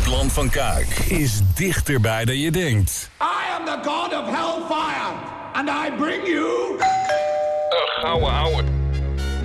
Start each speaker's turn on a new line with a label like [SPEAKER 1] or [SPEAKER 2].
[SPEAKER 1] Het Land van Kuik is dichterbij dan je denkt.
[SPEAKER 2] I am the god of hellfire, and I bring you...
[SPEAKER 3] Een gouden ouwe.